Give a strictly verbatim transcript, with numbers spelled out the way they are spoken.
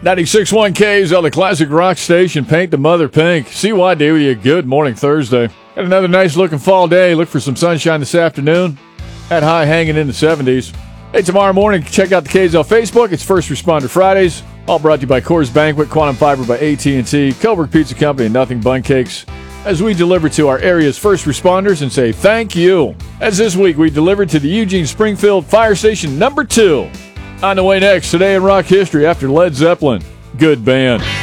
ninety-six point one K's on the classic rock station. Paint the mother pink. C Y D with you. Good morning, Thursday. Got another nice looking fall day. Look for some sunshine this afternoon. That high hanging in the seventies. Hey, tomorrow morning, check out the K Z L Facebook. It's First Responder Fridays. All brought to you by Coors Banquet, Quantum Fiber by A T and T, Coburg Pizza Company, and Nothing Bun Cakes. As we deliver to our area's first responders and say thank you. As this week, we delivered to the Eugene Springfield Fire Station number two. On the way next, today in rock history after Led Zeppelin. Good band.